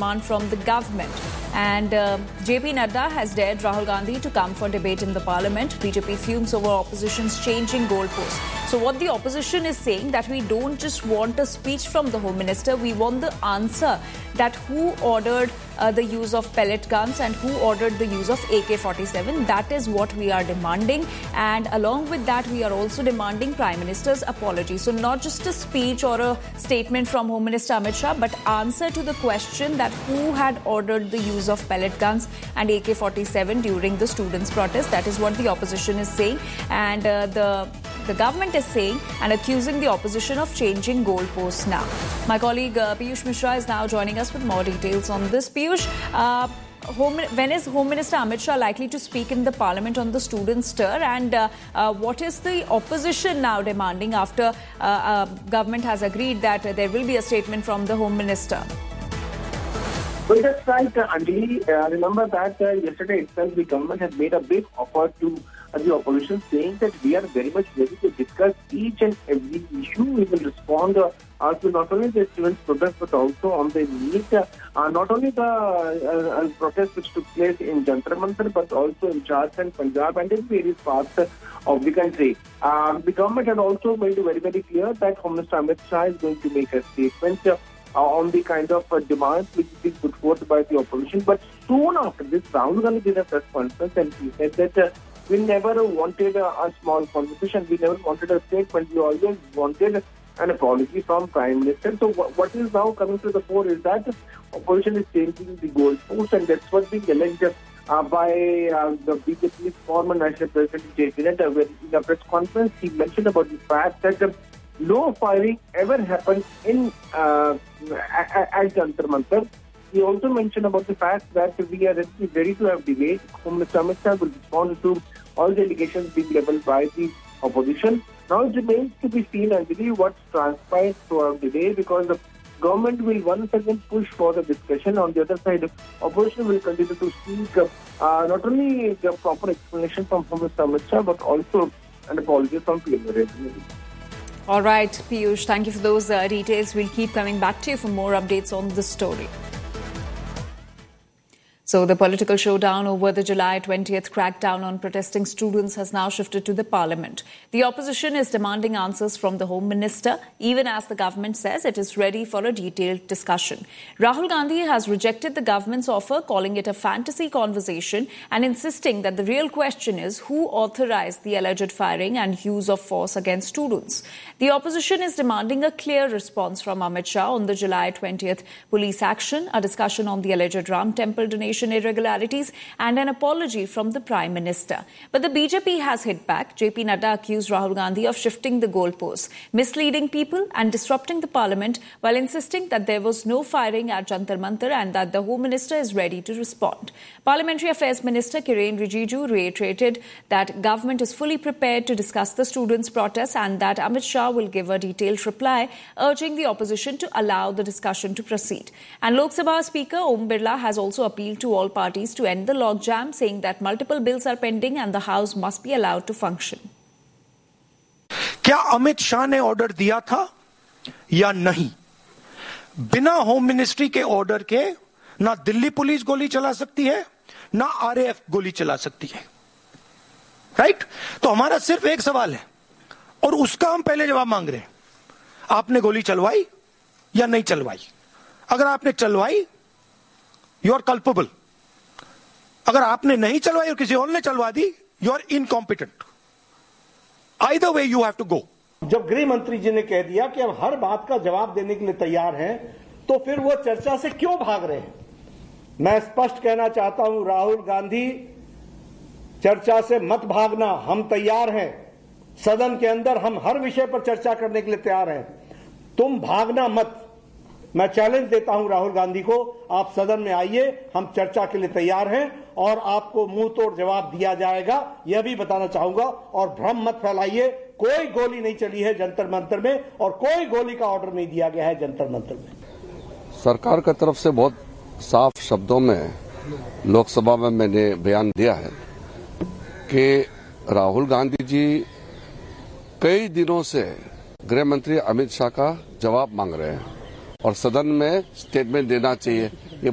demand from the government. And JP Nadda has dared Rahul Gandhi to come for debate in the parliament. BJP fumes over opposition's changing goalposts. So what the opposition is saying, that we don't just want a speech from the Home Minister, we want the answer that who ordered the use of pellet guns and who ordered the use of AK-47. That is what we are demanding. And along with that, we are also demanding Prime Minister's apology. So not just a speech or a statement from Home Minister Amit Shah, but answer to the question that who had ordered the use of pellet guns and AK-47 during the students' protest. That is what the opposition is saying. And the government is saying and accusing the opposition of changing goalposts now. My colleague Piyush Mishra is now joining us with more details on this. Piyush, when is Home Minister Amit Shah likely to speak in the Parliament on the student stir, and what is the opposition now demanding after government has agreed that there will be a statement from the Home Minister? Well, that's right, Anjali. Remember that yesterday itself the government had made a big offer to the opposition, saying that we are very much ready to discuss each and every issue. We will respond to not only the students' protest but also on the need, not only the protest which took place in Jantar Mantar but also in Jharkhand, Punjab and in various parts of the country. The government had also made it very, very clear that Home Minister Amit Shah is going to make a statement on the kind of demands which is being put forth by the opposition. But soon after this, Rahul Gandhi did a press conference and he said that we never wanted a small conversation, we never wanted a statement, we always wanted an apology from Prime Minister. So what is now coming to the fore is that opposition is changing the goalposts, and that's what being alleged by the BJP's former National President JP Nadda. In a press conference, he mentioned about the fact that no firing ever happened at Jantar Mantar. He also mentioned about the fact that we are ready to have debate. Home Minister Amit Shah will respond to all the allegations being leveled by the opposition. Now it remains to be seen, I believe, what transpires throughout the day, because the government will once again push for the discussion. On the other side, opposition will continue to seek not only the proper explanation from Home Minister Amit Shah, but also an apology from PM Narendra Modi. All right, Piyush, thank you for those details. We'll keep coming back to you for more updates on this story. So the political showdown over the July 20th crackdown on protesting students has now shifted to the Parliament. The opposition is demanding answers from the Home Minister, even as the government says it is ready for a detailed discussion. Rahul Gandhi has rejected the government's offer, calling it a fantasy conversation and insisting that the real question is who authorized the alleged firing and use of force against students. The opposition is demanding a clear response from Amit Shah on the July 20th police action, a discussion on the alleged Ram Temple donation irregularities and an apology from the Prime Minister. But the BJP has hit back. JP Nadda accused Rahul Gandhi of shifting the goalposts, misleading people and disrupting the Parliament, while insisting that there was no firing at Jantar Mantar and that the Home Minister is ready to respond. Parliamentary Affairs Minister Kiren Rijiju reiterated that government is fully prepared to discuss the students' protests and that Amit Shah will give a detailed reply, urging the opposition to allow the discussion to proceed. And Lok Sabha Speaker Om Birla has also appealed to all parties to end the logjam, saying that multiple bills are pending and the House must be allowed to function. क्या अमित शाह ने order दिया था या नहीं? बिना home ministry के order के ना दिल्ली पुलिस गोली चला सकती है, ना आरएएफ गोली चला सकती है, राइट? तो हमारा सिर्फ एक सवाल है और उसका हम पहले जवाब मांग रहे हैं. आपने गोली चलवाई या नहीं चलवाई? अगर आपने चलवाई, यू आर कल्पेबल. अगर आपने नहीं चलवाई और किसी और ने चलवा दी, you are incompetent. Either way you have to go. जब गृह मंत्री जी ने कह दिया कि हम हर बात का जवाब देने के लिए तैयार हैं, तो फिर वो चर्चा से क्यों भाग रहे हैं? मैं स्पष्ट कहना चाहता हूं, राहुल गांधी, चर्चा से मत भागना. हम तैयार हैं. सदन के अंदर हम हर विषय पर चर्चा करने के लिए तैयार हैं. तुम भागना मत. मैं चैलेंज देता हूं राहुल गांधी को, आप सदन में आइए, हम चर्चा के लिए तैयार हैं और आपको मुंह तोड़ जवाब दिया जाएगा, यह भी बताना चाहूंगा. और भ्रम मत फैलाइए, कोई गोली नहीं चली है जंतर मंतर में और कोई गोली का ऑर्डर नहीं दिया गया है जंतर मंतर में. सरकार की तरफ से बहुत साफ शब्दों में लोकसभा में मैंने बयान दिया है कि राहुल गांधी जी कई दिनों से गृह मंत्री अमित शाह का जवाब मांग रहे हैं और सदन में स्टेटमेंट देना चाहिए.